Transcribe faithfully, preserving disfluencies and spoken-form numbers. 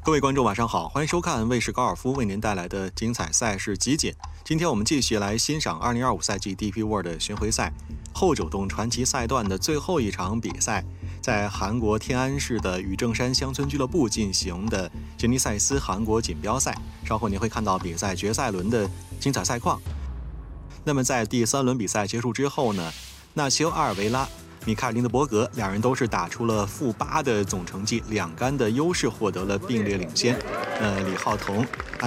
各位观众晚上好，欢迎收看卫视高尔夫为您带来的精彩赛事集锦。今天我们继续来欣赏二零二五赛季 D P World 巡回赛后九洞传奇赛段的最后一场比赛，在韩国天安市的宇正山乡村俱乐部进行的杰尼赛斯韩国锦标赛。稍后您会看到比赛决赛轮的精彩赛况。那么在第三轮比赛结束之后呢，纳丘阿尔维拉、米卡尔林德伯格两人都是打出了负八的总成绩，两杆的优势获得了并列领先。呃，李浩彤、